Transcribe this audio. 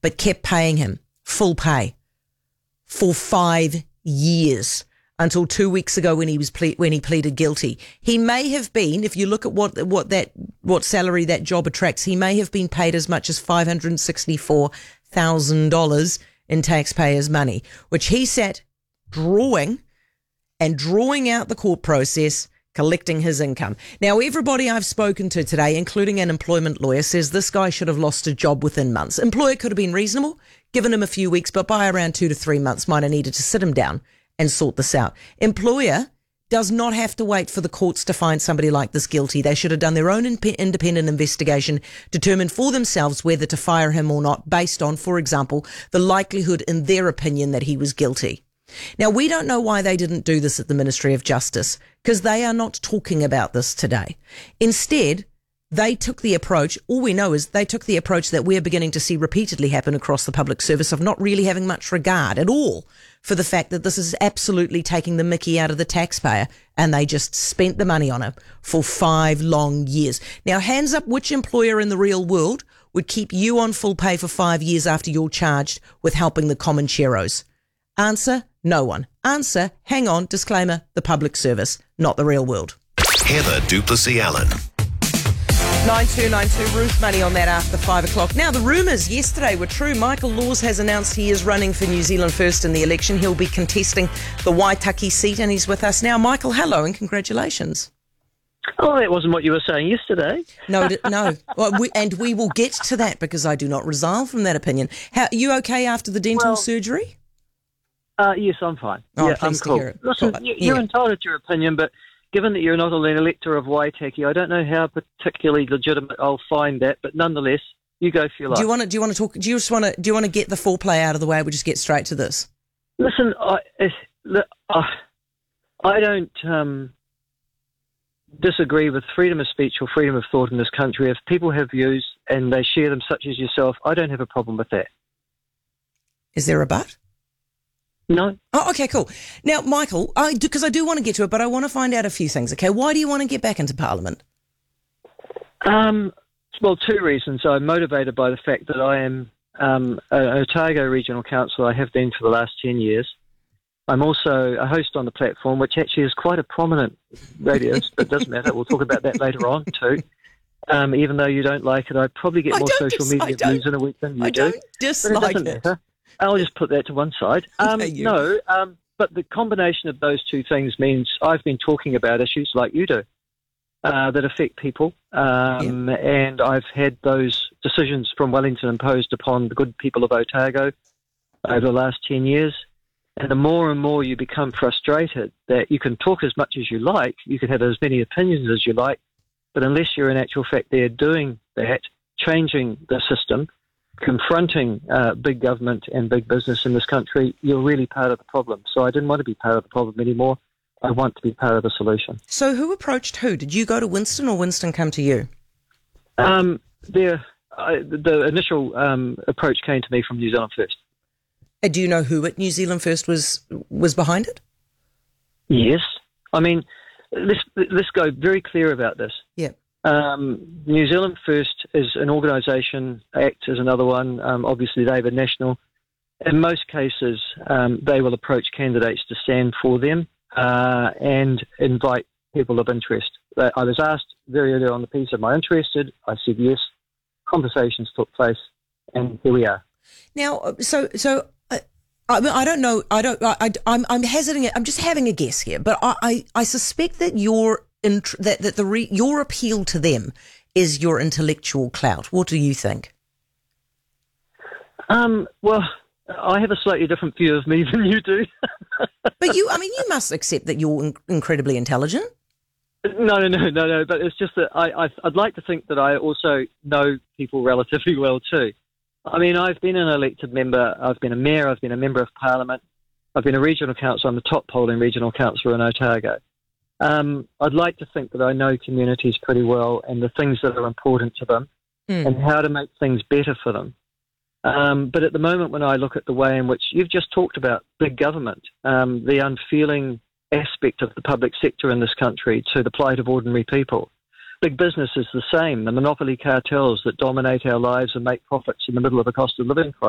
but kept paying him full pay for 5 years until 2 weeks ago when he pleaded guilty. He may have been, if you look at what salary that job attracts, he may have been paid as much as $564,000 in taxpayers' money, which he sat drawing out the court process, collecting his income. Now, everybody I've spoken to today, including an employment lawyer, says this guy should have lost a job within months. Employer could have been reasonable, given him a few weeks, but by around 2 to 3 months might have needed to sit him down and sort this out. Employer does not have to wait for the courts to find somebody like this guilty. They should have done their own independent investigation, determined for themselves whether to fire him or not, based on, for example, the likelihood in their opinion that he was guilty. Now, we don't know why they didn't do this at the Ministry of Justice, because they are not talking about this today. Instead, they took the approach, all we know is they took the approach that we're beginning to see repeatedly happen across the public service, of not really having much regard at all for the fact that this is absolutely taking the mickey out of the taxpayer, and they just spent the money on it for 5 long years. Now, hands up, which employer in the real world would keep you on full pay for 5 years after you're charged with helping the Comancheros? Answer, no one. Answer, hang on, disclaimer, the public service, not the real world. Heather Duplessis Allen. 9292 Ruth Money on that after 5 o'clock. Now, the rumours yesterday were true. Michael Laws has announced he is running for New Zealand First in the election. He'll be contesting the Waitaki seat, and he's with us now. Michael, hello and congratulations. Oh, that wasn't what you were saying yesterday. No. Well, we will get to that because I do not resile from that opinion. Are you okay after the dental surgery? Yes, I'm fine. Oh, yeah, I'm cool. to hear it. Listen, you're entitled to your opinion, but given that you're not an elector of Waitaki, I don't know how particularly legitimate I'll find that. But nonetheless, you go for your life. Do you want to talk? Do you want to get the foreplay out of the way? We'll just get straight to this. Listen, I don't disagree with freedom of speech or freedom of thought in this country. If people have views and they share them, such as yourself, I don't have a problem with that. Is there a but? No. Oh, okay, cool. Now, Michael, because I do want to get to it, but I want to find out a few things, okay? Why do you want to get back into Parliament? Well, 2 reasons. I'm motivated by the fact that I am an Otago Regional Councillor. I have been for the last 10 years. I'm also a host on the platform, which actually is quite a prominent radio, but it doesn't matter. We'll talk about that later on, too. Even though you don't like it, I probably get more social media views in a week than you do. I don't dislike it. Matter. I'll just put that to one side. But the combination of those 2 things means I've been talking about issues like you do that affect people, and I've had those decisions from Wellington imposed upon the good people of Otago over the last 10 years. And the more and more you become frustrated that you can talk as much as you like, you can have as many opinions as you like, but unless you're in actual fact there doing that, changing the system, confronting big government and big business in this country, you're really part of the problem. So I didn't want to be part of the problem anymore. I want to be part of the solution. So who approached who? Did you go to Winston or Winston come to you? The initial approach came to me from New Zealand First. Do you know who at New Zealand First was behind it? Yes. I mean, let's go very clear about this. Yeah. New Zealand First is an organisation, ACT is another one, obviously Labour National. In most cases, they will approach candidates to stand for them and invite people of interest. I was asked very early on the piece, am I interested? I said yes. Conversations took place, and here we are. Now, I don't know. I'm hesitating. I'm just having a guess here, but I suspect that your appeal to them is your intellectual clout. What do you think? Well, I have a slightly different view of me than you do. But you must accept that you're incredibly intelligent. No. But it's just that I'd like to think that I also know people relatively well too. I mean, I've been an elected member. I've been a mayor. I've been a member of parliament. I've been a regional councillor. I'm the top polling regional councillor in Otago. I'd like to think that I know communities pretty well and the things that are important to them and how to make things better for them. But at the moment, when I look at the way in which you've just talked about big government, the unfeeling aspect of the public sector in this country to the plight of ordinary people, big business is the same. The monopoly cartels that dominate our lives and make profits in the middle of a cost of living crisis